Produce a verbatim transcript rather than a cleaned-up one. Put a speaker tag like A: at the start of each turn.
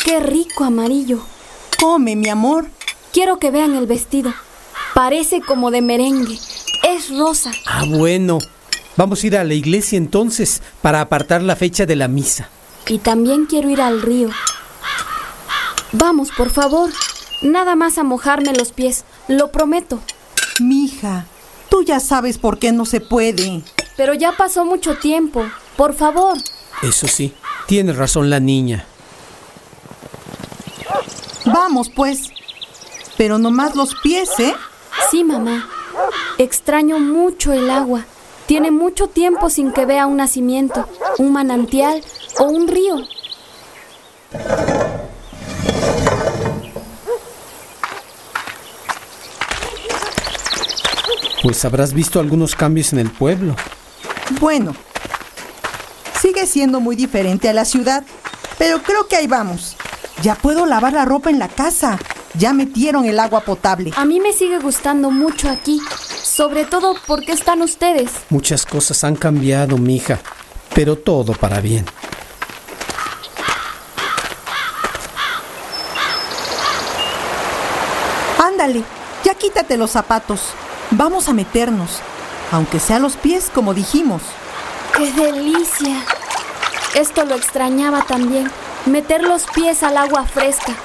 A: ¡Qué rico amarillo!
B: Come, mi amor.
A: Quiero que vean el vestido. Parece como de merengue. Es rosa.
C: Ah, bueno. Vamos a ir a la iglesia entonces para apartar la fecha de la misa.
A: Y también quiero ir al río. Vamos, por favor. Nada más a mojarme los pies. Lo prometo.
B: Mija, tú ya sabes por qué no se puede.
A: Pero ya pasó mucho tiempo. Por favor.
C: Eso sí, tiene razón la niña.
B: Vamos, pues. Pero nomás los pies, ¿eh?
A: Sí, mamá. Extraño mucho el agua. Tiene mucho tiempo sin que vea un nacimiento, un manantial o un río.
C: Pues habrás visto algunos cambios en el pueblo.
B: Bueno, sigue siendo muy diferente a la ciudad, pero creo que ahí vamos. Ya puedo lavar la ropa en la casa. Ya metieron el agua potable.
A: A mí me sigue gustando mucho aquí, sobre todo porque están ustedes.
C: Muchas cosas han cambiado, mija, pero todo para bien.
B: Ándale, ya quítate los zapatos. Vamos a meternos, aunque sea los pies, como dijimos.
A: ¡Qué delicia! Esto lo extrañaba también, meter los pies al agua fresca.